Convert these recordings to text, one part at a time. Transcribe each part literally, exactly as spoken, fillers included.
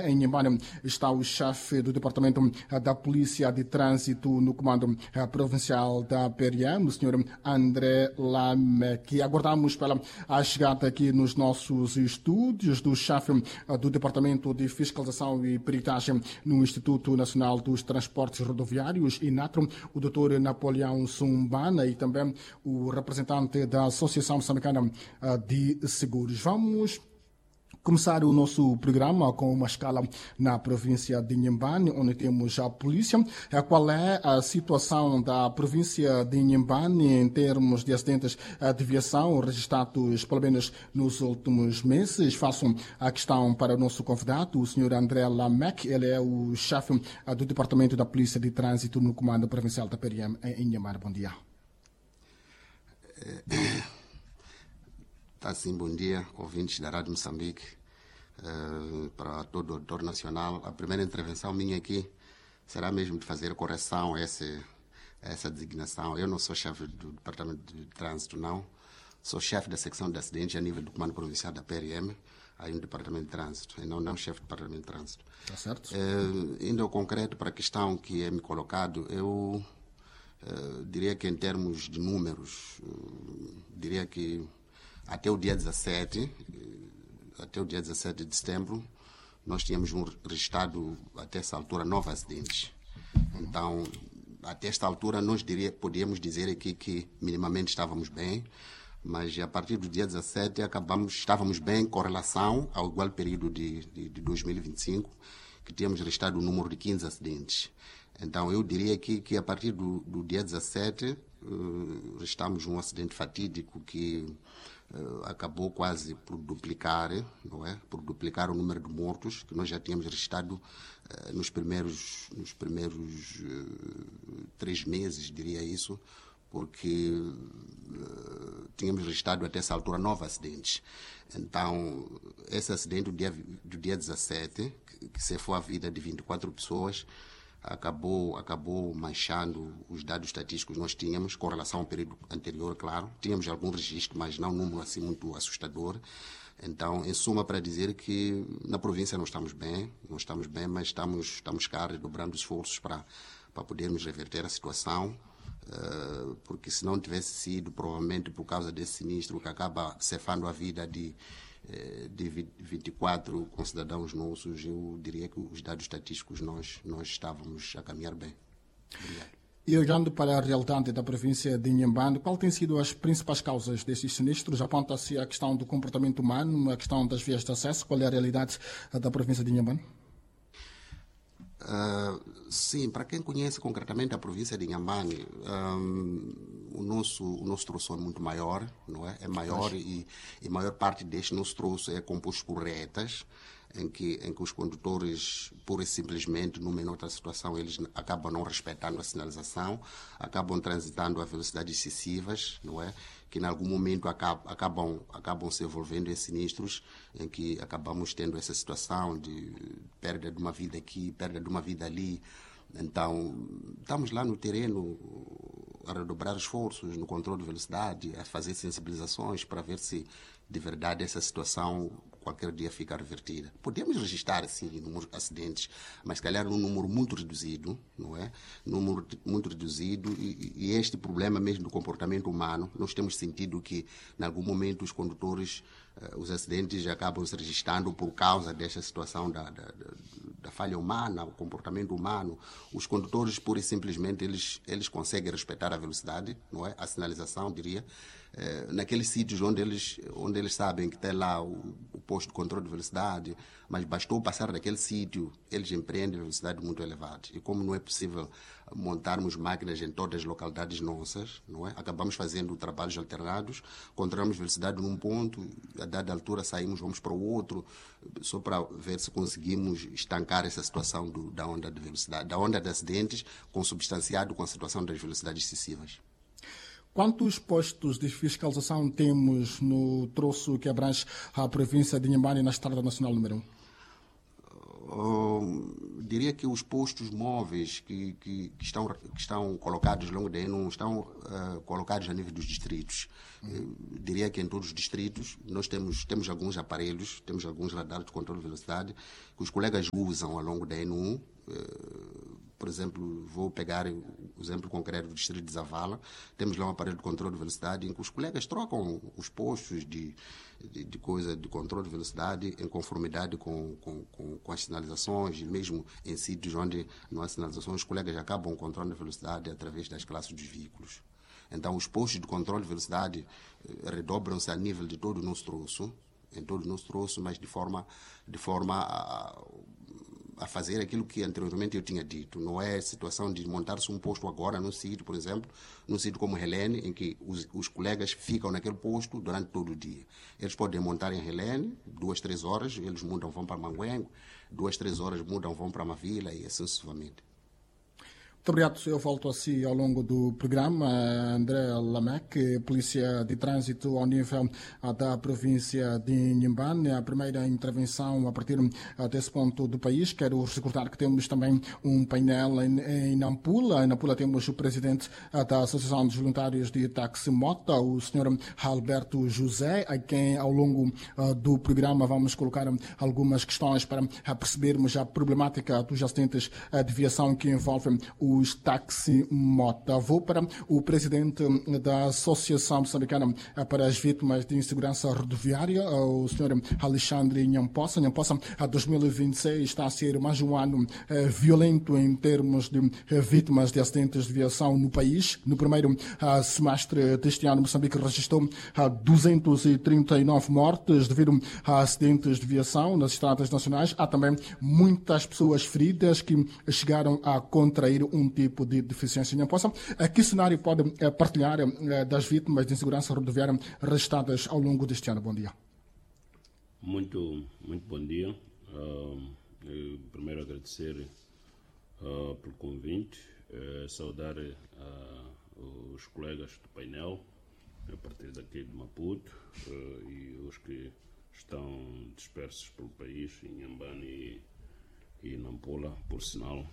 Em Inhambane está o chefe do Departamento da Polícia de Trânsito no Comando Provincial da P R M, o senhor André Lame, que aguardamos pela a chegada aqui nos nossos estúdios do chefe do Departamento de Fiscalização e Peritagem no Instituto Nacional dos Transportes Rodoviários, INATRO, o doutor Napoleão Sumbana, e também o representante da Associação Moçambicana de Seguros. Vamos começar o nosso programa com uma escala na província de Inhambane, onde temos a polícia. Qual é a situação da província de Inhambane em termos de acidentes de viação registrados, pelo menos nos últimos meses? Faço a questão para o nosso convidado, o senhor André Lamek. Ele é o chefe do Departamento da Polícia de Trânsito no Comando Provincial da P R M em Inhambane. Bom dia. Tá sim, bom dia, ouvintes da Rádio Moçambique, uh, para todo o auditor nacional. A primeira intervenção minha aqui será mesmo de fazer correção a essa, a essa designação. Eu não sou chefe do Departamento de Trânsito, não. Sou chefe da secção de acidentes a nível do Comando Provincial da P R M, aí no Departamento de Trânsito, e não, não chefe do Departamento de Trânsito. Tá certo. Uh, indo ao concreto para a questão que é me colocado, eu uh, diria que em termos de números, uh, diria que até o dia dezassete, até o dia dezassete de setembro, nós tínhamos um registrado, até essa altura, nove acidentes. Então, até esta altura, nós diria, podíamos dizer aqui que minimamente estávamos bem, mas a partir do dia dezassete acabamos, estávamos bem com relação ao igual período de, de, de dois mil e vinte e cinco, que tínhamos registrado um número de quinze acidentes. Então, eu diria aqui que a partir do, do dia dezassete, uh, registramos um acidente fatídico que Uh, acabou quase por duplicar, não é? Por duplicar o número de mortos que nós já tínhamos registrado uh, nos primeiros, nos primeiros uh, três meses, diria isso, porque uh, tínhamos registrado até essa altura nove acidentes. Então, esse acidente do dia, do dia dezassete, que, que cefou a vida de vinte e quatro pessoas, acabou, acabou manchando os dados estatísticos que nós tínhamos com relação ao período anterior, claro. Tínhamos algum registro, mas não um número assim muito assustador. Então, em suma, para dizer que na província não estamos bem, não estamos bem, mas estamos, estamos cá dobrando esforços para, para podermos reverter a situação, uh, porque se não tivesse sido, provavelmente por causa desse sinistro que acaba cefando a vida de de vinte e quatro concidadãos nossos, eu diria que os dados estatísticos nós, nós estávamos a caminhar bem. Obrigado. E olhando para a realidade da província de Inhambane, qual tem sido as principais causas desses sinistros? Aponta-se a questão do comportamento humano, a questão das vias de acesso. Qual é a realidade da província de Inhambane? Uh, sim, para quem conhece concretamente a província de Inhambane, um, o nosso o nosso troço é muito maior, não é? É maior e, e a maior parte deste nosso troço é composto por retas, em que, em que os condutores, pura e simplesmente, numa e outra situação, eles acabam não respeitando a sinalização, acabam transitando a velocidades excessivas, não é? Que em algum momento acabam, acabam, acabam se envolvendo em sinistros, em que acabamos tendo essa situação de perda de uma vida aqui, perda de uma vida ali. Então, estamos lá no terreno a redobrar esforços no controle de velocidade, a fazer sensibilizações para ver se de verdade essa situação qualquer dia fica revertida. Podemos registrar, sim, número de acidentes, mas se calhar num número muito reduzido, não é? Número muito reduzido e, e este problema mesmo do comportamento humano, nós temos sentido que, em algum momento, os condutores, uh, os acidentes acabam se registrando por causa desta situação da, da, da, da falha humana, o comportamento humano. Os condutores, pura e simplesmente, eles, eles conseguem respeitar a velocidade, não é? A sinalização, diria, uh, naqueles sítios onde eles, onde eles sabem que tem lá o, o posto de controle de velocidade, mas bastou passar daquele sítio, eles empreendem velocidade muito elevada. E como não é possível montarmos máquinas em todas as localidades nossas, não é? Acabamos fazendo trabalhos alternados, controlamos velocidade num ponto, a dada altura saímos, vamos para o outro, só para ver se conseguimos estancar essa situação do, da onda de velocidade, da onda de acidentes, consubstanciado com a situação das velocidades excessivas. Quantos postos de fiscalização temos no troço que abrange a província de Inhambane na Estrada Nacional número um? Uh, diria que os postos móveis que, que, que, estão, que estão colocados ao longo da E N U estão uh, colocados a nível dos distritos. Uhum. Eu diria que em todos os distritos nós temos, temos alguns aparelhos, temos alguns radares de controle de velocidade que os colegas usam ao longo da E N U. Uh, por exemplo, vou pegar o exemplo concreto do distrito de Zavala. Temos lá um aparelho de controle de velocidade em que os colegas trocam os postos de, de, de coisa de controle de velocidade em conformidade com, com, com, com as sinalizações, e mesmo em sítios onde não há sinalizações, os colegas acabam controlando a velocidade através das classes dos veículos. Então, os postos de controle de velocidade eh, redobram-se a nível de todo o nosso troço, em todo o nosso troço, mas de forma, de forma a, a fazer aquilo que anteriormente eu tinha dito. Não é a situação de montar-se um posto agora num sítio, por exemplo, num sítio como Helene, em que os, os colegas ficam naquele posto durante todo o dia. Eles podem montar em Helene, duas, três horas, eles mudam, vão para Manguengo, duas, três horas mudam, vão para Mavila e assim sucessivamente. Muito obrigado. Eu volto assim ao longo do programa. André Lameck, Polícia de Trânsito ao nível da província de Inhambane. A primeira intervenção a partir desse ponto do país. Quero recordar que temos também um painel em, em Nampula. Em Nampula temos o presidente da Associação dos Voluntários de Táxi Mota, o senhor Alberto José, a quem ao longo do programa vamos colocar algumas questões para percebermos a problemática dos acidentes de viação que envolvem o os taxi-mota. Vou para o presidente da Associação Moçambicana para as Vítimas de Insegurança Rodoviária, o senhor Alexandre Nhampossa. Nhampossa, a dois mil e vinte e seis está a ser mais um ano eh, violento em termos de eh, vítimas de acidentes de viação no país. No primeiro ah, semestre deste ano, Moçambique registrou ah, duzentas e trinta e nove mortes devido a acidentes de viação nas estradas nacionais. Há também muitas pessoas feridas que chegaram a contrair um tipo de deficiência. Não possam. Que cenário pode partilhar das vítimas de insegurança rodoviária registradas ao longo deste ano? Bom dia. Muito, muito bom dia. Uh, eu primeiro agradecer uh, pelo convite, uh, saudar uh, os colegas do painel, a partir daqui de Maputo, uh, e os que estão dispersos pelo país, em Inhambane e, e Nampula, por sinal.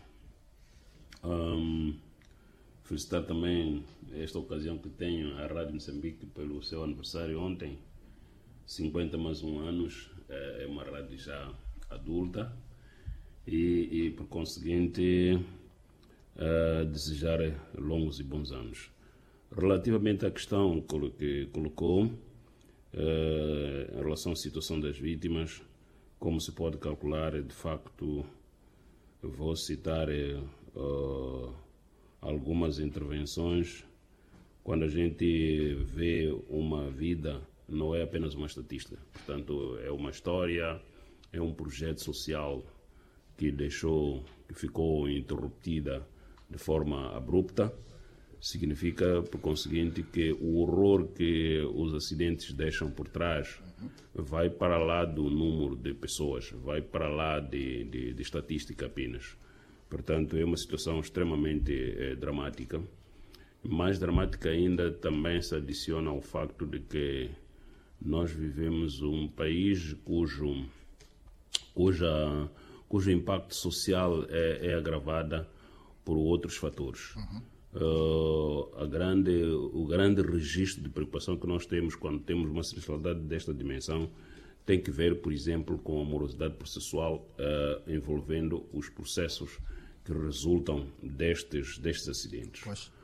Um, felicitar também esta ocasião que tenho a Rádio Moçambique pelo seu aniversário ontem, cinquenta mais um anos, é uma rádio já adulta e, e por conseguinte uh, desejar longos e bons anos. Relativamente à questão que colocou uh, em relação à situação das vítimas, como se pode calcular, de facto, eu vou citar Uh, algumas intervenções. Quando a gente vê uma vida, não é apenas uma estatística, portanto é uma história, é um projeto social que deixou, que ficou interrompida de forma abrupta. Significa, por conseguinte, que o horror que os acidentes deixam por trás vai para lá do número de pessoas, vai para lá de, de, de estatística apenas. Portanto, é uma situação extremamente eh, dramática. Mais dramática ainda também se adiciona ao facto de que nós vivemos um país cujo, cuja, cujo impacto social é, é agravado por outros fatores. Uhum. Uh, a grande, o grande registro de preocupação que nós temos quando temos uma sinistralidade desta dimensão tem que ver, por exemplo, com a morosidade processual uh, envolvendo os processos que resultam destes, destes acidentes.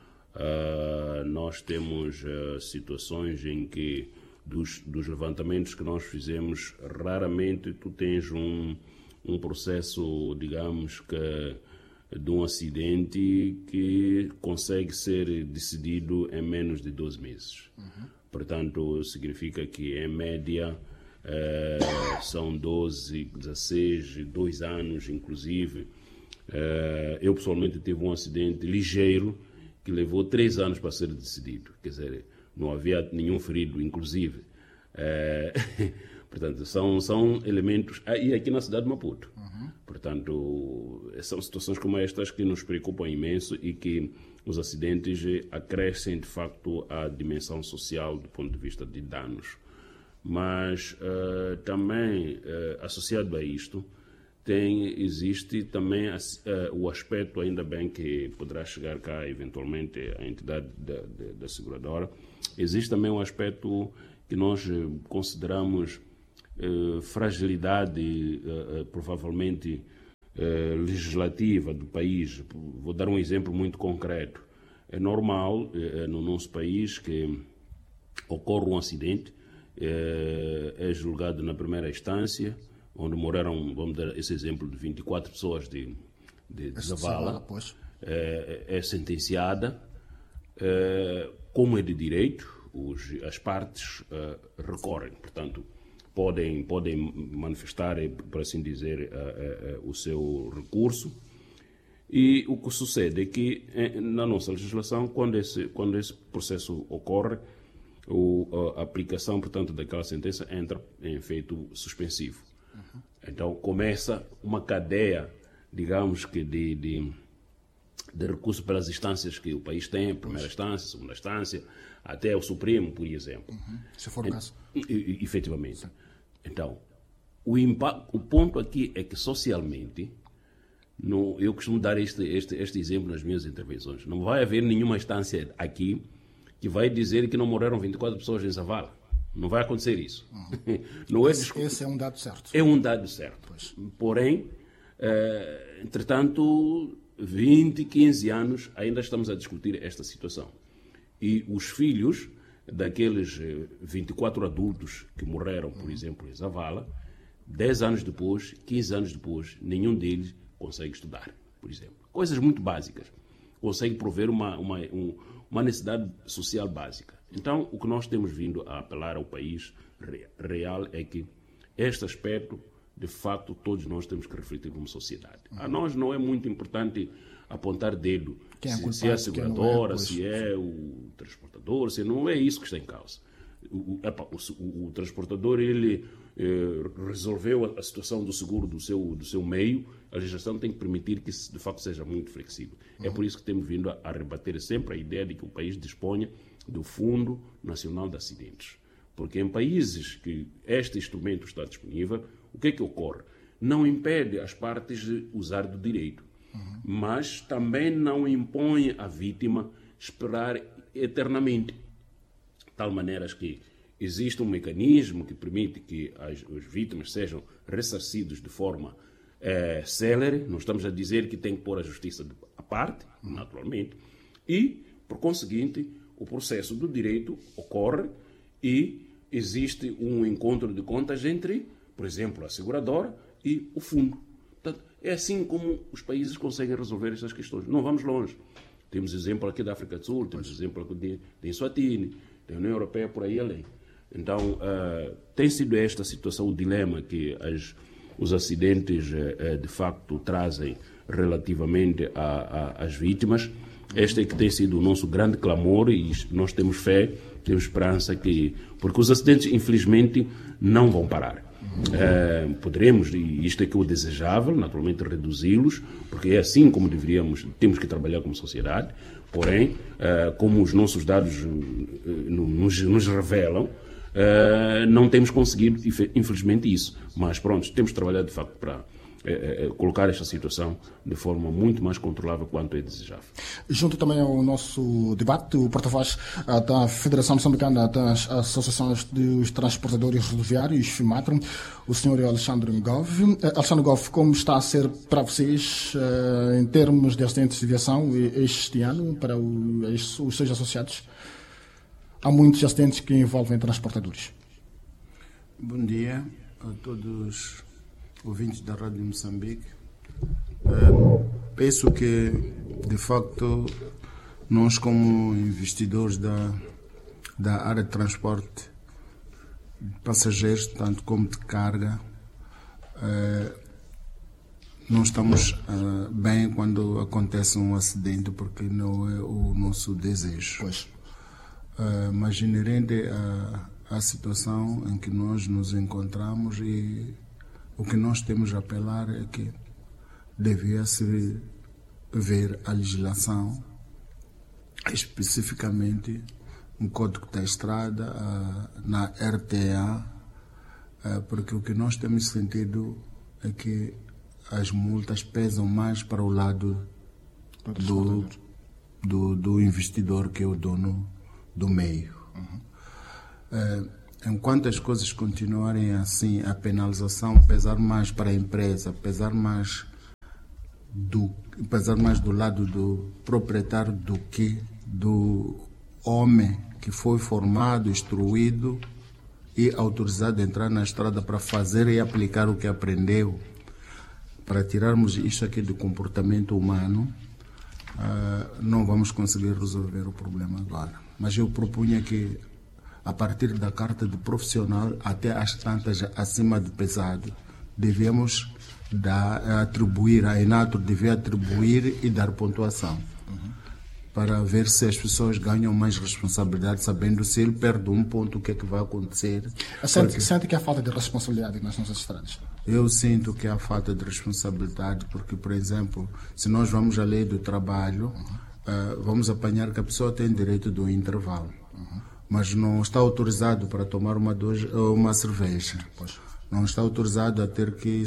Uh, nós temos uh, situações em que, dos, dos levantamentos que nós fizemos, raramente tu tens um, um processo, digamos, que, de um acidente que consegue ser decidido em menos de doze meses. Uhum. Portanto, significa que, em média, uh, são doze, dezesseis, dois anos, inclusive. Uh, eu pessoalmente tive um acidente ligeiro que levou três anos para ser decidido, quer dizer, não havia nenhum ferido, inclusive. Uh, portanto, são, são elementos, ah, e aqui na cidade de Maputo. Uhum. Portanto, são situações como estas que nos preocupam imenso e que os acidentes acrescem, de facto, a dimensão social do ponto de vista de danos. Mas uh, também, uh, associado a isto, tem, existe também uh, o aspecto, ainda bem que poderá chegar cá eventualmente a entidade da, da, da seguradora, existe também um aspecto que nós consideramos uh, fragilidade, uh, uh, provavelmente uh, legislativa do país. Vou dar um exemplo muito concreto. É normal uh, no nosso país que ocorre um acidente, uh, é julgado na primeira instância, onde morreram, vamos dar esse exemplo de vinte e quatro pessoas de, de, de Zavala, é, é sentenciada, é, como é de direito, os, as partes é, recorrem, portanto, podem, podem manifestar, por assim dizer, é, é, o seu recurso. E o que sucede é que, na nossa legislação, quando esse, quando esse processo ocorre, o, a aplicação, portanto, daquela sentença entra em efeito suspensivo. Uhum. Então começa uma cadeia, digamos que de, de, de recursos pelas instâncias que o país tem, primeira instância, segunda instância, até o Supremo, por exemplo. Uhum. Se for o caso. E, e, efetivamente. Sim. Então, o, impacto, o ponto aqui é que socialmente, no, eu costumo dar este, este, este exemplo nas minhas intervenções, não vai haver nenhuma instância aqui que vai dizer que não morreram vinte e quatro pessoas em Zavala. Não vai acontecer isso. Uhum. Não é esse, esse é um dado certo. É um dado certo. Pois. Porém, eh, entretanto, vinte, quinze anos, ainda estamos a discutir esta situação. E os filhos daqueles vinte e quatro adultos que morreram, por uhum. exemplo, em Zavala, dez anos depois, quinze anos depois, nenhum deles consegue estudar, por exemplo. Coisas muito básicas. Consegue prover uma, uma, um, uma necessidade social básica. Então, o que nós temos vindo a apelar ao país real é que este aspecto, de facto, todos nós temos que refletir como sociedade. Uhum. A nós não é muito importante apontar dedo, quem é se, culpado, se é a seguradora, é, se é o transportador, se não é isso que está em causa. O, epa, o, o, o transportador, ele eh, resolveu a, a situação do seguro do seu, do seu meio, a legislação tem que permitir que, de facto, seja muito flexível. Uhum. É por isso que temos vindo a, a rebater sempre a ideia de que o país disponha do Fundo Nacional de Acidentes. Porque em países que este instrumento está disponível, o que é que ocorre? Não impede as partes de usar do direito, uhum. mas também não impõe à vítima esperar eternamente. De tal maneira que existe um mecanismo que permite que as, as vítimas sejam ressarcidas de forma é, célere. Não estamos a dizer que tem que pôr a justiça à parte, uhum. naturalmente, e, por conseguinte, o processo do direito ocorre e existe um encontro de contas entre, por exemplo, a seguradora e o fundo. Portanto, é assim como os países conseguem resolver essas questões. Não vamos longe. Temos exemplo aqui da África do Sul, temos exemplo aqui de, de Eswatini, da União Europeia por aí além. Então, uh, tem sido esta situação, o dilema que as, os acidentes uh, de facto trazem relativamente às vítimas. Este é que tem sido o nosso grande clamor e nós temos fé, temos esperança que... Porque os acidentes, infelizmente, não vão parar. Uh, poderemos, e isto é que é o desejável, naturalmente reduzi-los, porque é assim como deveríamos, temos que trabalhar como sociedade, porém, uh, como os nossos dados uh, nos, nos revelam, uh, não temos conseguido, infelizmente, isso. Mas pronto, temos trabalhado de facto para É, é, colocar esta situação de forma muito mais controlável quanto é desejável. Junto também ao nosso debate, o porta-voz da Federação Moçambicana das Associações dos Transportadores Rodoviários, FIMATRO, o senhor Alexandre Ngov. Alexandre Ngov, como está a ser para vocês, em termos de acidentes de aviação, este ano, para os seus associados? Há muitos acidentes que envolvem transportadores. Bom dia a todos ouvintes da Rádio Moçambique. Uh, penso que, de facto, nós como investidores da, da área de transporte de passageiros, tanto como de carga, uh, não estamos uh, bem quando acontece um acidente, porque não é o nosso desejo. Pois. Uh, mas inerente à, à situação em que nós nos encontramos, e o que nós temos a apelar é que devia-se ver a legislação, especificamente no Código da Estrada, na R T A, porque o que nós temos sentido é que as multas pesam mais para o lado do, do, do investidor, que é o dono do meio. Uhum. Uh, enquanto as coisas continuarem assim, a penalização pesar mais para a empresa, pesar mais do, pesar mais do lado do proprietário do que do homem que foi formado, instruído e autorizado a entrar na estrada para fazer e aplicar o que aprendeu, para tirarmos isto aqui do comportamento humano, uh, não vamos conseguir resolver o problema agora. Mas eu propunha que, a partir da carta de profissional até as tantas acima de pesado, devemos dar, atribuir, a Enatro devia atribuir e dar pontuação. Uhum. Para ver se as pessoas ganham mais responsabilidade, sabendo se ele perde um ponto, o que é que vai acontecer. Sente, porque... sente que há falta de responsabilidade nas nossas estradas? Eu sinto que há falta de responsabilidade, porque, por exemplo, se nós vamos à lei do trabalho, uhum. uh, vamos apanhar que a pessoa tem direito do intervalo, uhum. mas não está autorizado para tomar uma, dois, uma cerveja. Pois. Não está autorizado a ter que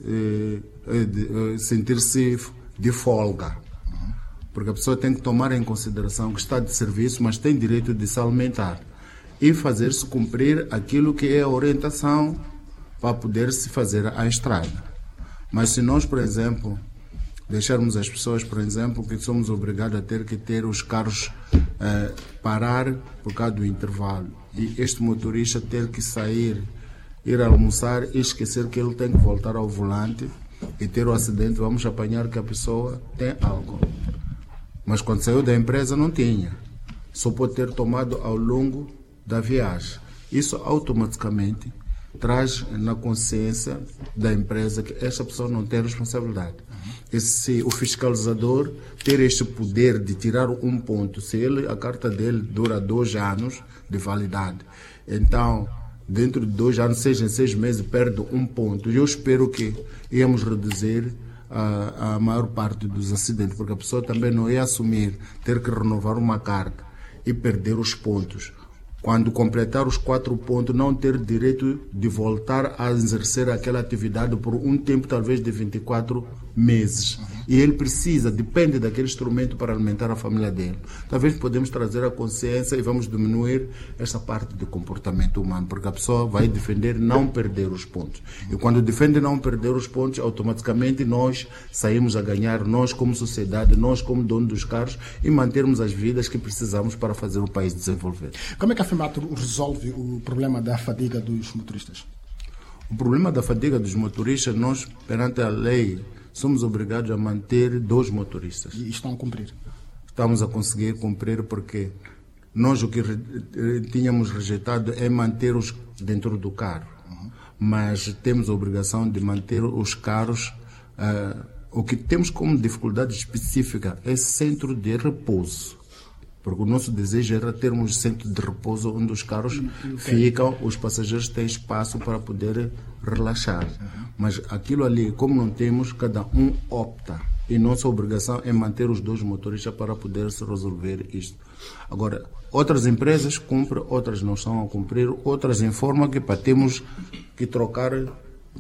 eh, eh, sentir-se de folga. Uhum. Porque a pessoa tem que tomar em consideração que está de serviço, mas tem direito de se alimentar e fazer-se cumprir aquilo que é a orientação para poder se fazer a estrada. Mas se nós, por exemplo, deixarmos as pessoas, por exemplo, que somos obrigados a ter que ter os carros eh, parar por causa do intervalo e este motorista ter que sair, ir almoçar e esquecer que ele tem que voltar ao volante e ter o acidente, vamos apanhar que a pessoa tem álcool. Mas quando saiu da empresa não tinha. Só pode ter tomado ao longo da viagem. Isso automaticamente traz na consciência da empresa que esta pessoa não tem responsabilidade. E se o fiscalizador ter este poder de tirar um ponto, se ele, a carta dele dura dois anos de validade, então dentro de dois anos, seis em seis meses, perde um ponto. E eu espero que íamos reduzir a, a maior parte dos acidentes, porque a pessoa também não ia assumir ter que renovar uma carta e perder os pontos. Quando completar os quatro pontos, não ter direito de voltar a exercer aquela atividade por um tempo talvez de vinte e quatro meses. Uhum. E ele precisa, depende daquele instrumento para alimentar a família dele. Talvez podemos trazer a consciência e vamos diminuir essa parte de comportamento humano, porque a pessoa vai defender não perder os pontos. E quando defende não perder os pontos, automaticamente nós saímos a ganhar, nós como sociedade, nós como dono dos carros, e mantermos as vidas que precisamos para fazer o país desenvolver. Como é que a FEMATRO resolve o problema da fadiga dos motoristas? O problema da fadiga dos motoristas, nós, perante a lei, somos obrigados a manter dois motoristas. E estão a cumprir? Estamos a conseguir cumprir porque nós o que re, tínhamos rejeitado é manter-os dentro do carro. Uhum. Mas temos a obrigação de manter os carros. Uh, o que temos como dificuldade específica é centro de repouso. Porque o nosso desejo era termos centro de repouso onde os carros okay. ficam, os passageiros têm espaço para poder relaxar. Uhum. Mas aquilo ali, como não temos, cada um opta. E nossa obrigação é manter os dois motoristas para poder se resolver isto. Agora, outras empresas cumprem, outras não estão a cumprir, outras informam que para termos que trocar eh,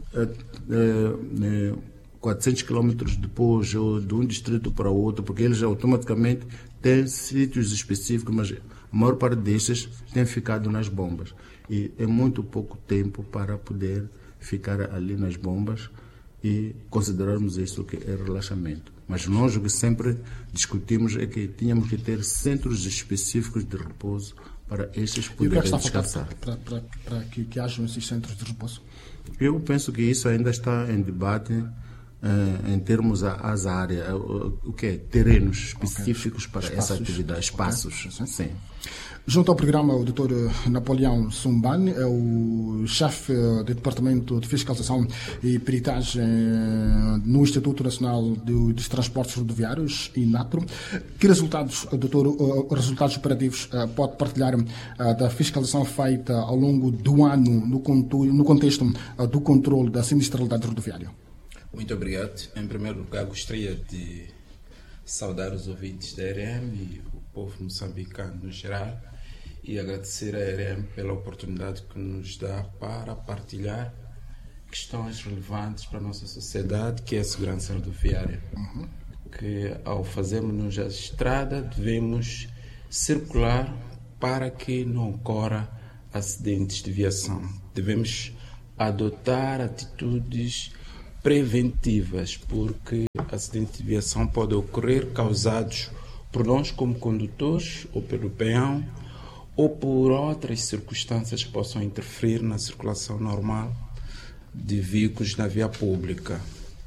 eh, quatrocentos quilômetros depois ou de um distrito para outro, porque eles automaticamente têm sítios específicos, mas a maior parte destes tem ficado nas bombas. E é muito pouco tempo para poder ficar ali nas bombas e considerarmos isso que é relaxamento. Mas nós o que sempre discutimos é que tínhamos que ter centros específicos de repouso para estes poderem descansar. Para, para, para que, que hajam esses centros de repouso? Eu penso que isso ainda está em debate. Uh, em termos às áreas, uh, o que é? Terrenos específicos okay. para espaços, essa atividade, espaços. Okay. Sim. Junto ao programa, o doutor Napoleão Sumbane é o chefe do Departamento de Fiscalização e Peritagem no Instituto Nacional dos Transportes Rodoviários, Enatro. Que resultados, doutor, resultados operativos pode partilhar da fiscalização feita ao longo do ano no contexto do controle da sinistralidade rodoviária? Muito obrigado. Em primeiro lugar, gostaria de saudar os ouvintes da R M e o povo moçambicano no geral e agradecer à R M pela oportunidade que nos dá para partilhar questões relevantes para a nossa sociedade, que é a segurança rodoviária. Uhum. Que ao fazermos a estrada devemos circular para que não ocorra acidentes de viação. Devemos adotar atitudes preventivas, porque acidentes de viação podem ocorrer causados por nós como condutores, ou pelo peão, ou por outras circunstâncias que possam interferir na circulação normal de veículos na via pública.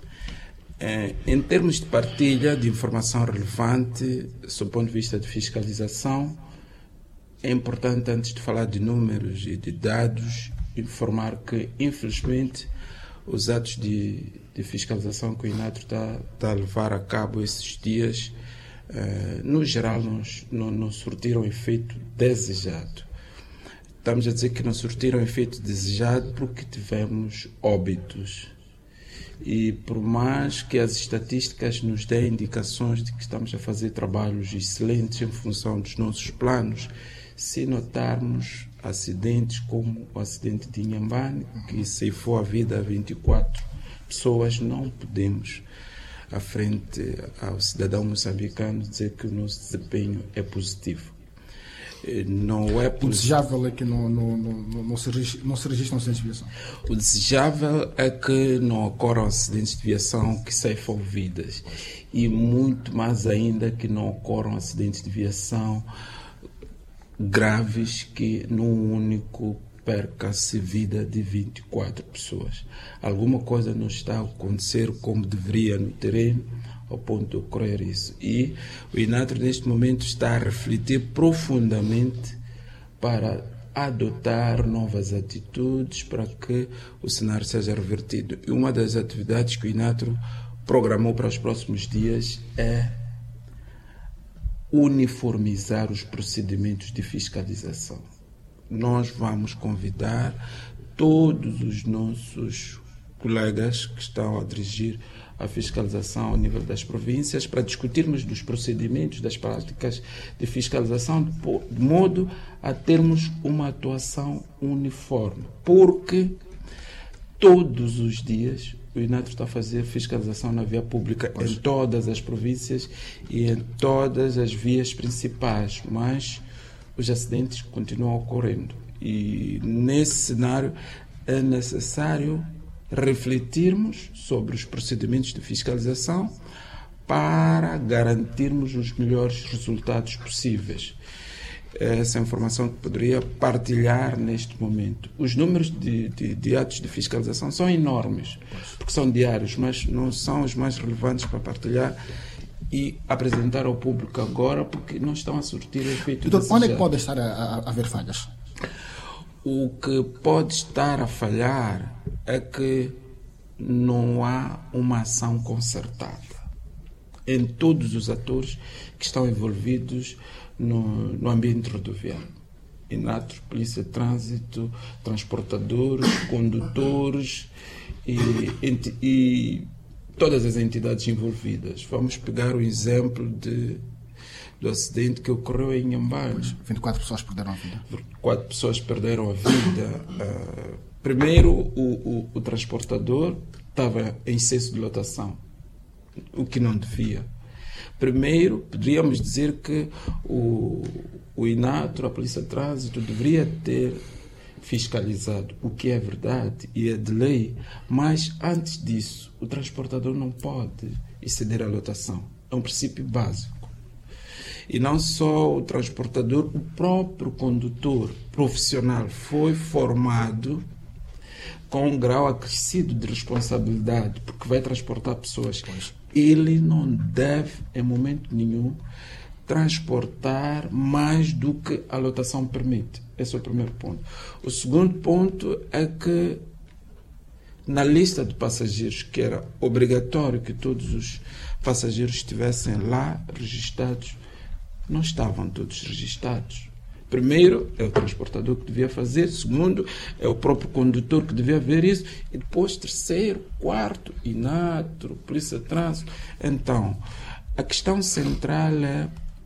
Em termos de partilha de informação relevante, sob o ponto de vista de fiscalização, é importante, antes de falar de números e de dados, informar que, infelizmente, os atos de, de fiscalização que o INATRO está, está a levar a cabo esses dias, eh, no geral, não, não, não surtiram efeito desejado. Estamos a dizer que não surtiram efeito desejado porque tivemos óbitos. E por mais que as estatísticas nos deem indicações de que estamos a fazer trabalhos excelentes em função dos nossos planos, se notarmos acidentes como o acidente de Inhambane, que ceifou a vida a vinte e quatro pessoas, não podemos, à frente ao cidadão moçambicano, dizer que o nosso desempenho é positivo. Não é positivo. O desejável é que não, não, não, não, se, não se registre um acidente de viação. O desejável é que não ocorram acidentes de viação que ceifam vidas. E muito mais ainda que não ocorram acidentes de viação graves que num único perca-se vida de vinte e quatro pessoas. Alguma coisa não está a acontecer como deveria no terreno ao ponto de ocorrer isso. E o INATRO neste momento está a refletir profundamente para adotar novas atitudes para que o cenário seja revertido. E uma das atividades que o INATRO programou para os próximos dias é uniformizar os procedimentos de fiscalização. Nós vamos convidar todos os nossos colegas que estão a dirigir a fiscalização ao nível das províncias para discutirmos dos procedimentos, das práticas de fiscalização, de modo a termos uma atuação uniforme. Porque todos os dias o INATRO está a fazer fiscalização na via pública em todas as províncias e em todas as vias principais, mas os acidentes continuam ocorrendo. E nesse cenário é necessário refletirmos sobre os procedimentos de fiscalização para garantirmos os melhores resultados possíveis. Essa informação que poderia partilhar neste momento. Os números de, de, de atos de fiscalização são enormes, porque são diários, mas não são os mais relevantes para partilhar e apresentar ao público agora, porque não estão a surtir efeito Doutor, desejado. onde é que pode estar a, a, a haver falhas? O que pode estar a falhar é que não há uma ação concertada em todos os atores que estão envolvidos no, no ambiente rodoviário. INATRO, Polícia de Trânsito, transportadores, condutores e, e, e todas as entidades envolvidas. Vamos pegar o exemplo de do acidente que ocorreu em Inhambane. vinte e quatro pessoas perderam a vida. Quatro pessoas perderam a vida. Uh, primeiro, o, o, o transportador estava em excesso de lotação, o que não devia. Primeiro, poderíamos dizer que o, o INATRO, a Polícia de Trânsito, deveria ter fiscalizado, o que é verdade e é de lei, mas antes disso, o transportador não pode exceder a lotação. É um princípio básico. E não só o transportador, o próprio condutor profissional foi formado com um grau acrescido de responsabilidade, porque vai transportar pessoas. Ele não deve, em momento nenhum, transportar mais do que a lotação permite. Esse é o primeiro ponto. O segundo ponto é que na lista de passageiros, que era obrigatório que todos os passageiros estivessem lá registados, não estavam todos registados. Primeiro, é o transportador que devia fazer. Segundo, é o próprio condutor que devia ver isso. E depois, terceiro, quarto, INATRO, Polícia de Trânsito. Então, a questão central é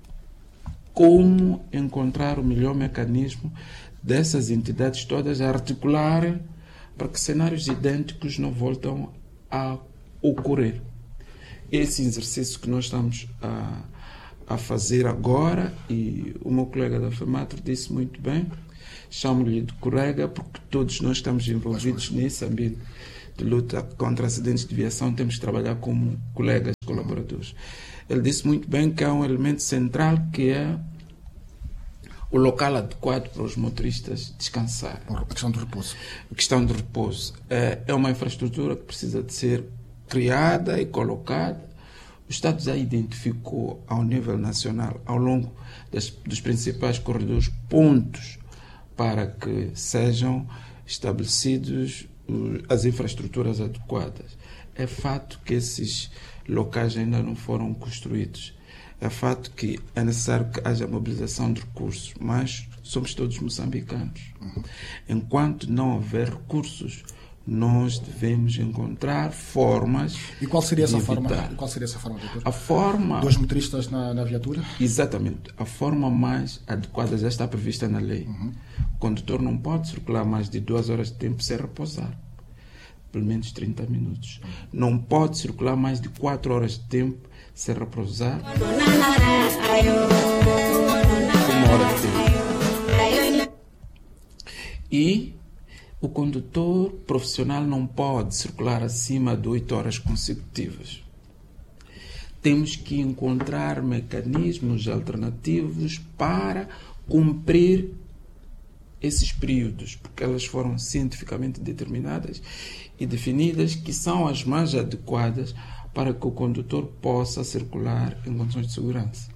como encontrar o melhor mecanismo dessas entidades todas a articularem para que cenários idênticos não voltem a ocorrer. Esse exercício que nós estamos a, a fazer agora, e o meu colega da FEMATRE disse muito bem, chamo-lhe de colega porque todos nós estamos envolvidos nesse ambiente de luta contra acidentes de viação, temos que trabalhar como colegas, colaboradores. Ele disse muito bem que há um elemento central que é o local adequado para os motoristas descansar. A questão do repouso. A questão do repouso. É, é uma infraestrutura que precisa de ser criada e colocada. O Estado já identificou ao nível nacional, ao longo das, dos principais corredores, pontos para que sejam estabelecidos as infraestruturas adequadas. É fato que esses locais ainda não foram construídos. É fato que é necessário que haja mobilização de recursos, mas somos todos moçambicanos. Uhum. Enquanto não houver recursos, nós devemos encontrar formas. E qual seria essa de forma? evitar. Qual seria essa forma, doutor? A forma. Dois motoristas na, na viatura? Exatamente. A forma mais adequada já está prevista na lei. Uhum. O condutor não pode circular mais de duas horas de tempo sem repousar. Pelo menos trinta minutos. Uhum. Não pode circular mais de quatro horas de tempo sem repousar. Uma hora de tempo. E o condutor profissional não pode circular acima de oito horas consecutivas. Temos que encontrar mecanismos alternativos para cumprir esses períodos, porque elas foram cientificamente determinadas e definidas que são as mais adequadas para que o condutor possa circular em condições de segurança.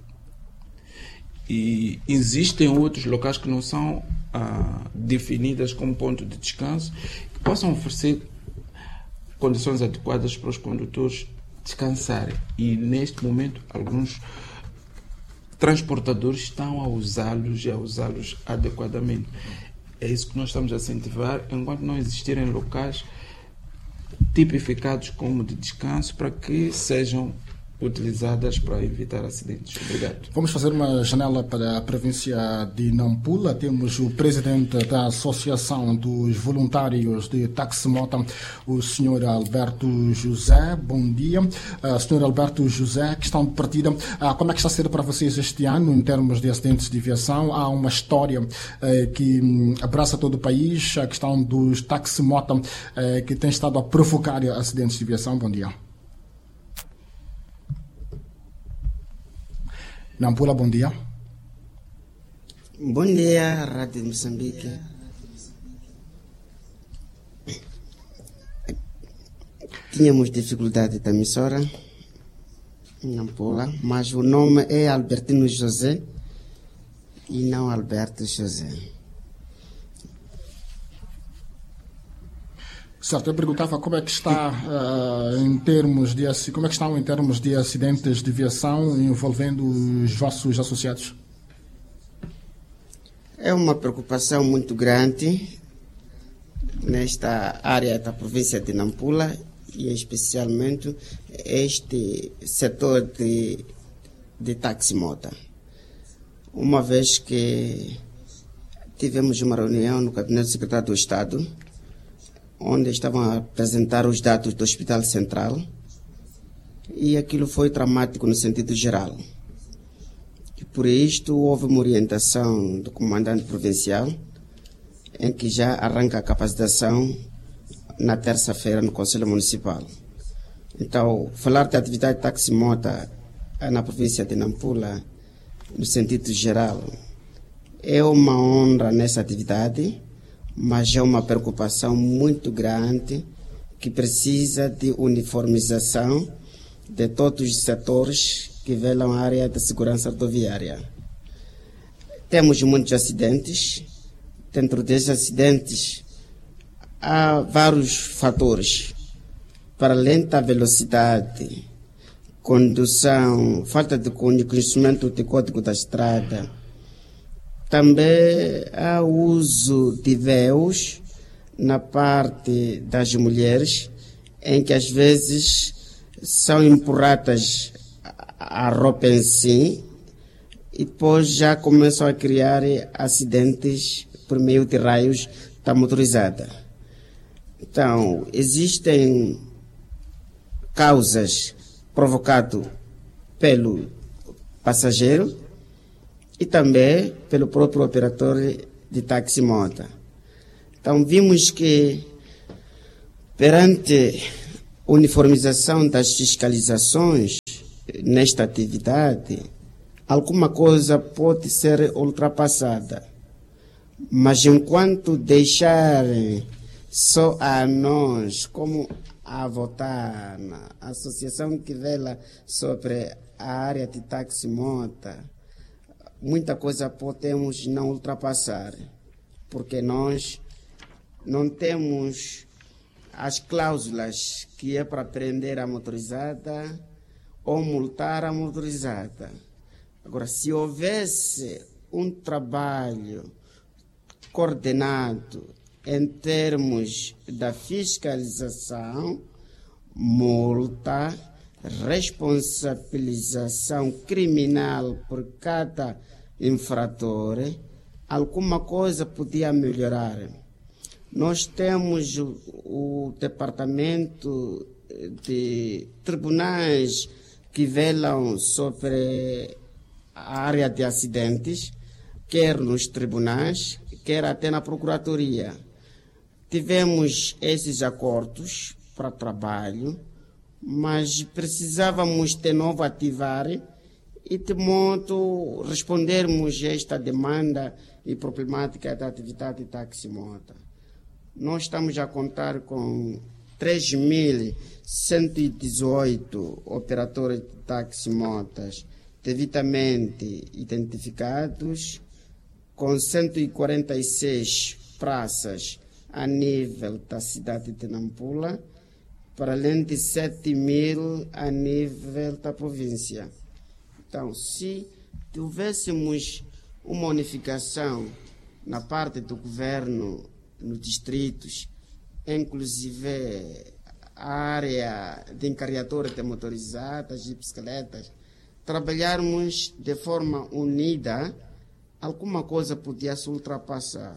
E existem outros locais que não são ah, definidas como ponto de descanso, que possam oferecer condições adequadas para os condutores descansarem. E neste momento, alguns transportadores estão a usá-los e a usá-los adequadamente. É isso que nós estamos a incentivar, enquanto não existirem locais tipificados como de descanso, para que sejam utilizadas para evitar acidentes. Obrigado. Vamos fazer uma janela para a província de Nampula. Temos o presidente da Associação dos Voluntários de Taximota, o senhor Alberto José. Bom dia. Uh, senhor Alberto José, questão de partida. Uh, como é que está a ser para vocês este ano em termos de acidentes de aviação? Há uma história uh, que um, abraça todo o país, a questão dos taximota uh, que tem estado a provocar acidentes de aviação. Bom dia. Nampula, bom dia. Bom dia, Rádio Moçambique. Tínhamos dificuldade da emissora em Nampula, mas o nome é Albertino José e não Alberto José. Certo, eu perguntava como é que está uh, em termos de como é que estão em termos de acidentes de aviação envolvendo os vossos associados. É uma preocupação muito grande nesta área da província de Nampula e especialmente este setor de, de taximota. Uma vez que tivemos uma reunião no gabinete do secretário do Estado, onde estavam a apresentar os dados do Hospital Central, e aquilo foi traumático no sentido geral. E por isto houve uma orientação do comandante provincial, em que já arranca a capacitação na terça-feira no Conselho Municipal. Então, falar de atividade de taximota na província de Nampula, no sentido geral, é uma honra nessa atividade, mas é uma preocupação muito grande que precisa de uniformização de todos os setores que velam a área da segurança rodoviária. Temos muitos acidentes. Dentro desses acidentes há vários fatores. Para além da velocidade, condução, falta de conhecimento do código da estrada, também há o uso de véus na parte das mulheres, em que às vezes são empurradas a roupa em si e depois já começam a criar acidentes por meio de raios da motorizada. Então, existem causas provocadas pelo passageiro e também pelo próprio operador de taxi-moto. Então, vimos que, perante a uniformização das fiscalizações nesta atividade, alguma coisa pode ser ultrapassada. Mas enquanto deixarem só a nós, como a votar na associação que vela sobre a área de taxi-moto, muita coisa podemos não ultrapassar, porque nós não temos as cláusulas que é para prender a motorizada ou multar a motorizada. Agora, se houvesse um trabalho coordenado em termos da fiscalização, multa, responsabilização criminal por cada infrator, alguma coisa podia melhorar. Nós temos o, o departamento de tribunais que velam sobre a área de acidentes, quer nos tribunais, quer até na procuradoria. Tivemos esses acordos para trabalho, mas precisávamos de novo ativar e de modo respondermos a esta demanda e problemática da atividade de taxi-moto. Nós estamos a contar com três mil cento e dezoito operadores de taxi-motos devidamente identificados, com cento e quarenta e seis praças a nível da cidade de Nampula, para além de sete mil a nível da província. Então, se tivéssemos uma unificação na parte do governo, nos distritos, inclusive a área de encarregadores de motorizadas e bicicletas, trabalharmos de forma unida, alguma coisa podia se ultrapassar.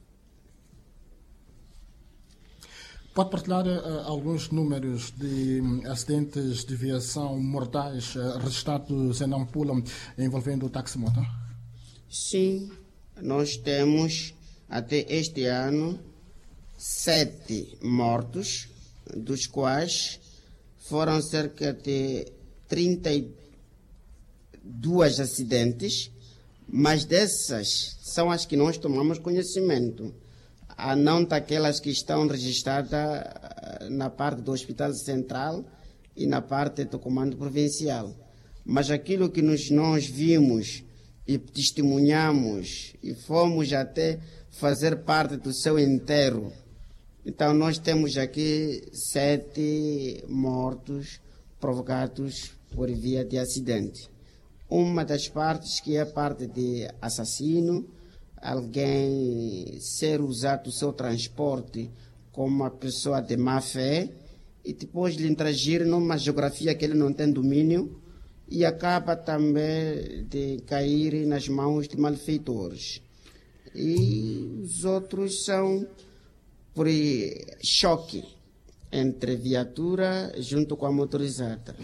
Pode partilhar uh, alguns números de um, acidentes de viação mortais uh, registrados em Nampula envolvendo o taxi-moto? Sim, nós temos até este ano sete mortos, dos quais foram cerca de trinta e dois acidentes, mas dessas são as que nós tomamos conhecimento, a não daquelas que estão registradas na parte do Hospital Central e na parte do Comando Provincial. Mas aquilo que nos, nós vimos e testemunhamos e fomos até fazer parte do seu enterro. Então nós temos aqui sete mortos provocados por via de acidente. Uma das partes que é a parte de assassino, alguém ser usado o seu transporte como uma pessoa de má fé e depois de interagir numa geografia que ele não tem domínio e acaba também de cair nas mãos de malfeitores. E os outros são por choque entre viatura junto com a motorizada.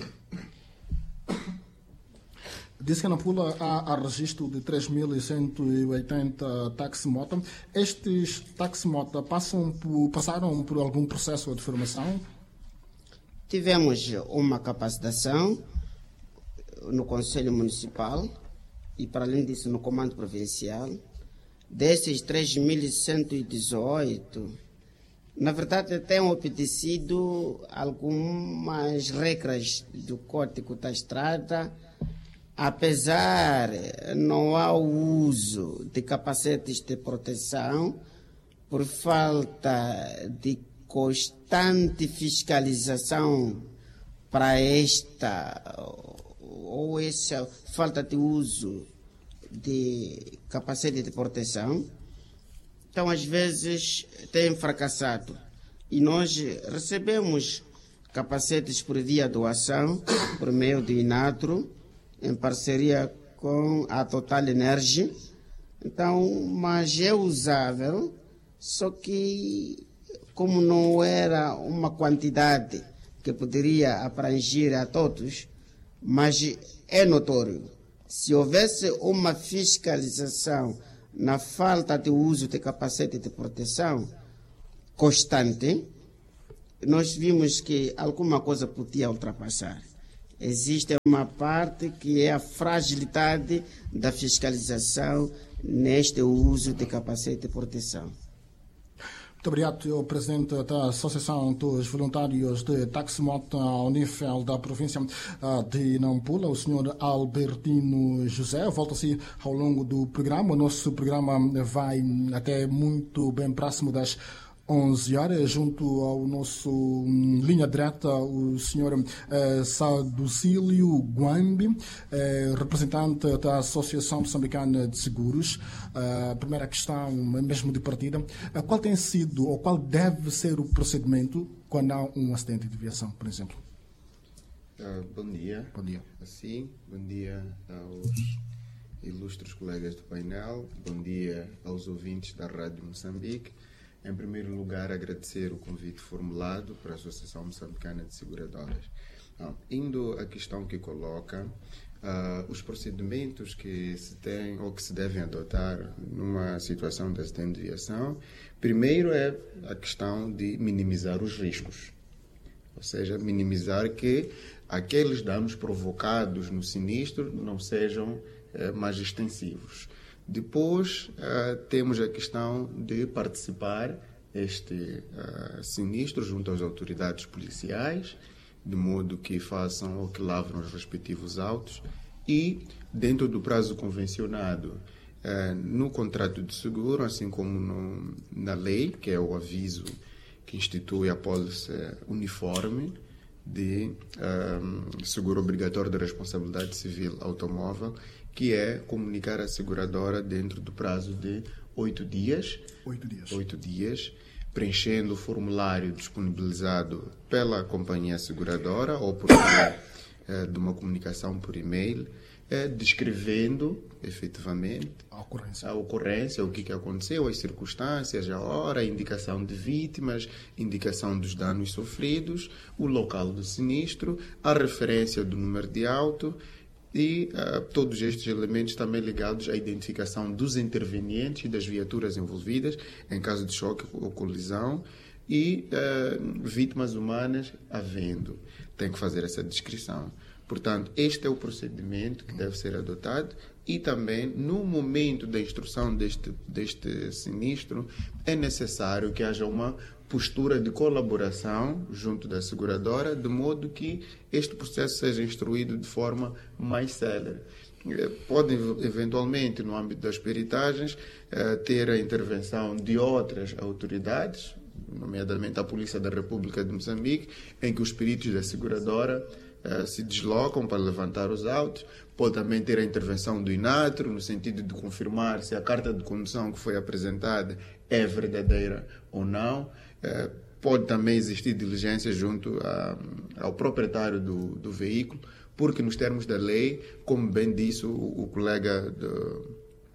Disse que na Nampula há, há registro de três mil cento e oitenta taxi-moto. Estes taxi-moto passam por, passaram por algum processo de formação? Tivemos uma capacitação no Conselho Municipal e, para além disso, no Comando Provincial. Desses três mil cento e dezoito, na verdade, têm obedecido algumas regras do Código da Estrada. Apesar não há o uso de capacetes de proteção por falta de constante fiscalização para esta ou essa falta de uso de capacete de proteção, então às vezes tem fracassado e nós recebemos capacetes por via doação por meio do Inatro, em parceria com a Total Energy. Então, mas é usável, só que como não era uma quantidade que poderia abranger a todos, mas é notório. Se houvesse uma fiscalização na falta de uso de capacete de proteção constante, nós vimos que alguma coisa podia ultrapassar. Existe uma parte que é a fragilidade da fiscalização neste uso de capacete de proteção. Muito obrigado, o presidente da Associação dos Voluntários de Taximoto ao nível da província de Nampula, o senhor Albertino José. Volta-se ao longo do programa. O nosso programa vai até muito bem próximo das onze horas, junto ao nosso um, linha direta, o senhor uh, Saducílio Guambi, uh, representante da Associação Moçambicana de Seguros. A uh, primeira questão, mesmo de partida, uh, qual tem sido ou qual deve ser o procedimento quando há um acidente de aviação, por exemplo? Uh, bom dia. Bom dia. Assim, bom dia aos ilustres colegas do painel, bom dia aos ouvintes da Rádio Moçambique. Em primeiro lugar, agradecer o convite formulado para a Associação Moçambicana de Seguradoras. Então, indo à questão que coloca, uh, os procedimentos que se têm ou que se devem adotar numa situação de acidente de aviação, primeiro é a questão de minimizar os riscos, ou seja, minimizar que aqueles danos provocados no sinistro não sejam uh, mais extensivos. Depois, uh, temos a questão de participar este uh, sinistro junto às autoridades policiais, de modo que façam ou que lavrem os respectivos autos e, dentro do prazo convencionado, uh, no contrato de seguro, assim como no, na lei, que é o aviso que institui a pólice uniforme de uh, seguro obrigatório de responsabilidade civil automóvel, que é comunicar à seguradora dentro do prazo de oito dias, oito dias, oito dias, preenchendo o formulário disponibilizado pela companhia seguradora ou por meio eh, de uma comunicação por e-mail, eh, descrevendo efetivamente a ocorrência. a ocorrência, o que, que aconteceu, as circunstâncias, a hora, a indicação de vítimas, indicação dos danos sofridos, o local do sinistro, a referência do número de auto, e uh, todos estes elementos também ligados à identificação dos intervenientes e das viaturas envolvidas em caso de choque ou colisão e uh, vítimas humanas havendo. Tem que fazer essa descrição. Portanto, este é o procedimento que deve ser adotado e também, no momento da instrução deste, deste sinistro, é necessário que haja uma postura de colaboração junto da seguradora, de modo que este processo seja instruído de forma mais célere. Podem, eventualmente, no âmbito das peritagens, ter a intervenção de outras autoridades, nomeadamente a Polícia da República de Moçambique, em que os peritos da seguradora se deslocam para levantar os autos. Pode também ter a intervenção do INATRO, no sentido de confirmar se a carta de condução que foi apresentada é verdadeira ou não. Pode também existir diligência junto a, ao proprietário do, do veículo, porque nos termos da lei, como bem disse o, o colega do,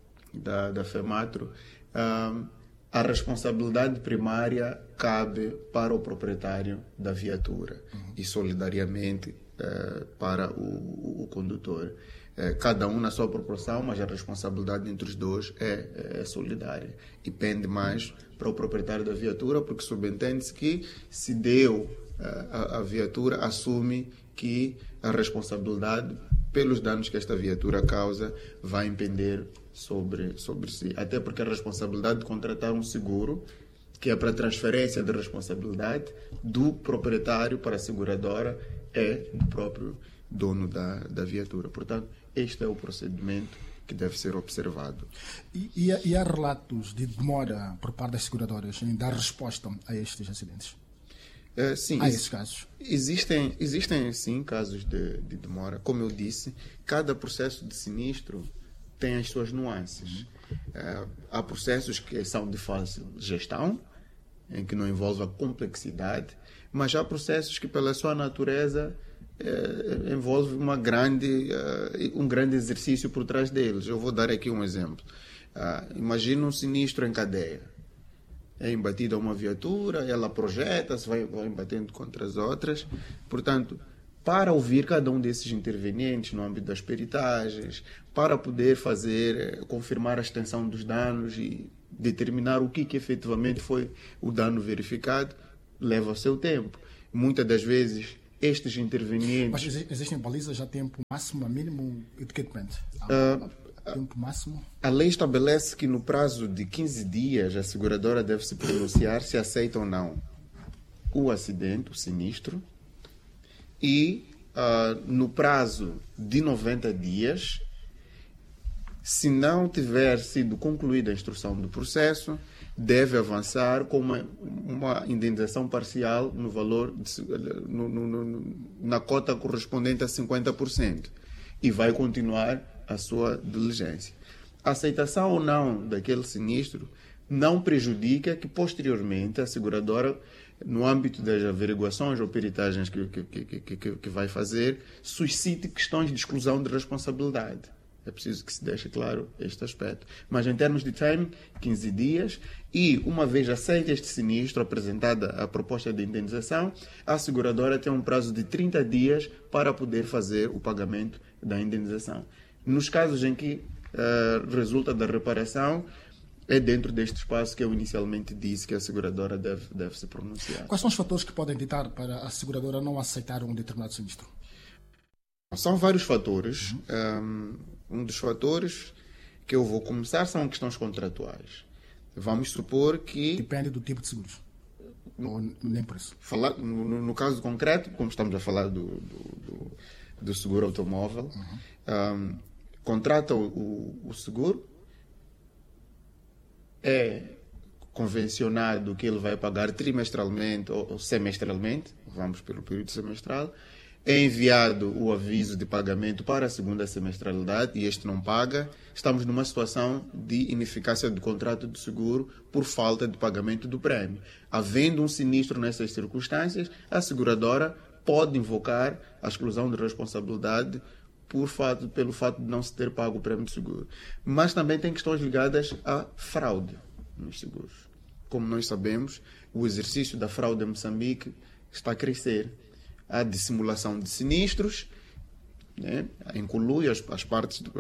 da, da FEMATRO, um, a responsabilidade primária cabe para o proprietário da viatura uhum. e solidariamente uh, para o, o condutor. Uh, cada um na sua proporção, mas a responsabilidade entre os dois é, é solidária e pende mais para o proprietário da viatura, porque subentende-se que se deu uh, a, a viatura, assume que a responsabilidade pelos danos que esta viatura causa vai impender sobre, sobre si. Até porque a responsabilidade de contratar um seguro, que é para transferência de responsabilidade do proprietário para a seguradora, é do próprio dono da, da viatura. Portanto, este é o procedimento que deve ser observado. E, e, e há relatos de demora por parte das seguradoras em dar resposta a estes acidentes? Uh, sim, há esses casos? Existem, existem sim, casos de, de demora. Como eu disse, cada processo de sinistro tem as suas nuances. Uh, há processos que são de fácil gestão, em que não envolve a complexidade, mas há processos que, pela sua natureza, uh, envolve uma grande, uh, um grande exercício por trás deles. Eu vou dar aqui um exemplo. Uh, imagina um sinistro em cadeia. é embatida uma viatura, ela projeta-se, vai, vai embatendo contra as outras. Portanto, para ouvir cada um desses intervenientes no âmbito das peritagens, para poder fazer, confirmar a extensão dos danos e determinar o que, que efetivamente foi o dano verificado, leva o seu tempo. Muitas das vezes, estes intervenientes... Mas existem balizas a tempo máximo, a mínimo? It depende. Uh, tempo máximo? A lei estabelece que no prazo de quinze dias a seguradora deve se pronunciar se aceita ou não o acidente, o sinistro, e uh, no prazo de noventa dias, se não tiver sido concluída a instrução do processo, deve avançar com uma, uma indenização parcial no valor de, no, no, no, na cota correspondente a cinquenta por cento e vai continuar a sua diligência. A aceitação ou não daquele sinistro não prejudica que posteriormente a seguradora, no âmbito das averiguações ou peritagens que, que, que, que, que vai fazer, suscite questões de exclusão de responsabilidade. É preciso que se deixe claro este aspecto. Mas em termos de timing, quinze dias, e uma vez aceita este sinistro, apresentada a proposta de indenização, a seguradora tem um prazo de trinta dias para poder fazer o pagamento da indenização. Nos casos em que uh, resulta da reparação, é dentro deste espaço que eu inicialmente disse que a seguradora deve, deve se pronunciar. Quais são os fatores que podem ditar para a seguradora não aceitar um determinado sinistro? São vários fatores. Um, um dos fatores que eu vou começar são questões contratuais. Vamos supor que... Depende do tipo de seguros. Ou nem por isso. Falar, no, no caso concreto, como estamos a falar do, do, do, do seguro automóvel, uhum. um, contrata o, o, o seguro, é convencionado que ele vai pagar trimestralmente ou, ou semestralmente, vamos pelo período semestral, é enviado o aviso de pagamento para a segunda semestralidade e este não paga, estamos numa situação de ineficácia do contrato de seguro por falta de pagamento do prémio. Havendo um sinistro nessas circunstâncias, a seguradora pode invocar a exclusão de responsabilidade por fato, pelo fato de não se ter pago o prémio de seguro. Mas também tem questões ligadas à fraude nos seguros. Como nós sabemos, o exercício da fraude em Moçambique está a crescer. A dissimulação de sinistros, né, inclui as, as partes do,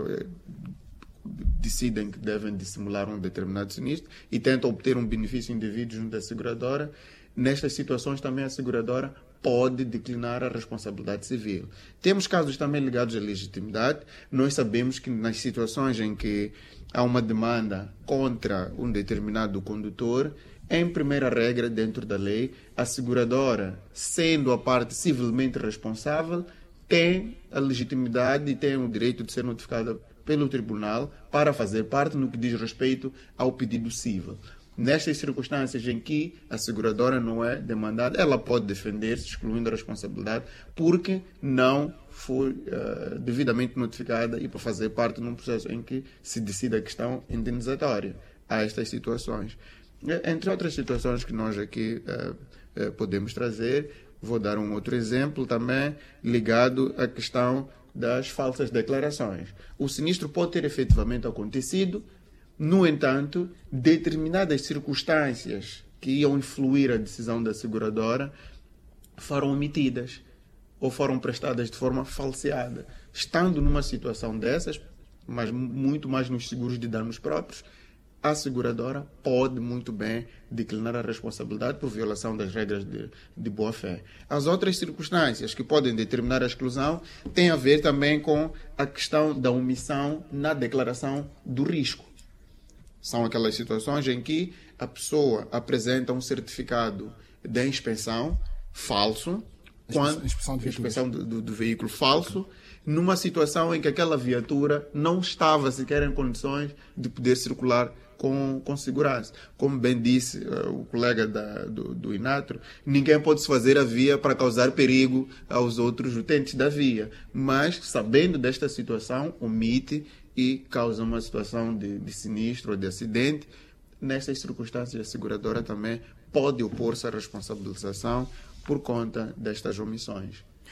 decidem que devem dissimular um determinado sinistro e tentam obter um benefício indevido junto à seguradora. Nestas situações também a seguradora pode declinar a responsabilidade civil. Temos casos também ligados à legitimidade. Nós sabemos que nas situações em que há uma demanda contra um determinado condutor, em primeira regra, dentro da lei, a seguradora, sendo a parte civilmente responsável, tem a legitimidade e tem o direito de ser notificada pelo tribunal para fazer parte no que diz respeito ao pedido civil. Nestas circunstâncias em que a seguradora não é demandada, ela pode defender-se, excluindo a responsabilidade, porque não foi uh, devidamente notificada e para fazer parte num processo em que se decide a questão indenizatória. Há estas situações. Entre outras situações que nós aqui uh, uh, podemos trazer, vou dar um outro exemplo também ligado à questão das falsas declarações. O sinistro pode ter efetivamente acontecido, no entanto, determinadas circunstâncias que iam influir a decisão da seguradora foram omitidas ou foram prestadas de forma falseada. Estando numa situação dessas, mas muito mais nos seguros de danos próprios, a seguradora pode muito bem declinar a responsabilidade por violação das regras de, de boa-fé. As outras circunstâncias que podem determinar a exclusão têm a ver também com a questão da omissão na declaração do risco. São aquelas situações em que a pessoa apresenta um certificado de inspeção falso, quando, inspeção, de inspeção do, do, do veículo falso, numa situação em que aquela viatura não estava sequer em condições de poder circular com, com segurança. Como bem disse uh, o colega da, do, do Inatro, ninguém pode se fazer a via para causar perigo aos outros utentes da via, mas sabendo desta situação, omite e causa uma situação de, de sinistro ou de acidente. Nestas circunstâncias, a seguradora também pode opor-se à responsabilização por conta destas omissões.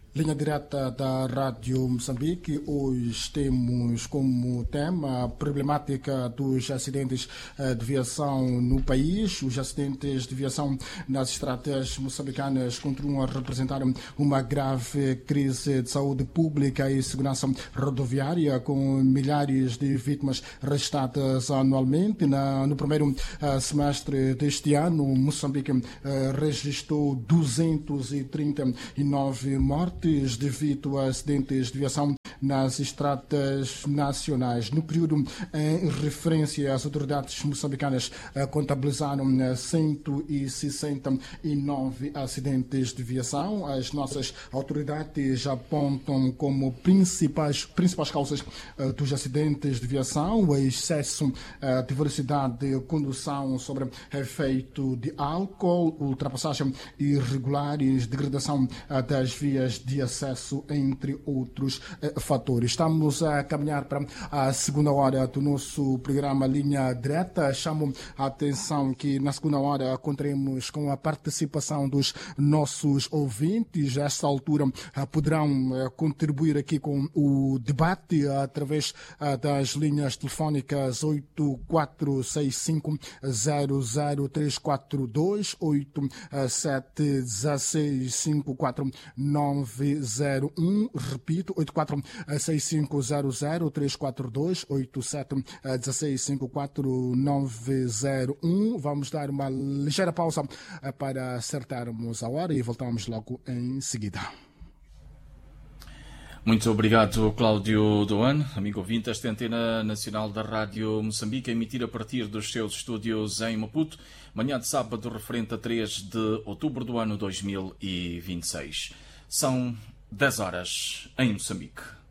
Linha direta da Rádio Moçambique. Hoje temos como tema a problemática dos acidentes de viação no país. Os acidentes de viação nas estradas moçambicanas continuam a representar uma grave crise de saúde pública e segurança rodoviária, com milhares de vítimas registradas anualmente. Na, no primeiro uh, semestre deste ano, Moçambique uh, registrou duzentos e trinta e nove mortes devido a acidentes de viação nas estradas nacionais. No período em referência, as autoridades moçambicanas contabilizaram cento e sessenta e nove acidentes de viação. As nossas autoridades apontam como principais, principais causas dos acidentes de viação o excesso de velocidade de condução sobre efeito de álcool, ultrapassagem irregulares, degradação das vias de acesso, entre outros fatores. Estamos a caminhar para a segunda hora do nosso programa Linha Direta. Chamo a atenção que na segunda hora contaremos com a participação dos nossos ouvintes. A esta altura poderão contribuir aqui com o debate através das linhas telefónicas oito quatro seis cinco zero zero três quatro dois, oito sete um seis cinco quatro nove zero um, repito, oito quatro seis cinco zero zero três quatro dois, oito sete um seis cinco quatro nove zero um. Vamos dar uma ligeira pausa para acertarmos a hora e voltamos logo em seguida. Muito obrigado, Cláudio Doan. Amigo ouvinte, esta Antena Nacional da Rádio Moçambique, a emitir a partir dos seus estúdios em Maputo, manhã de sábado, referente a três de outubro do ano dois mil e vinte e seis. São dez horas em Moçambique.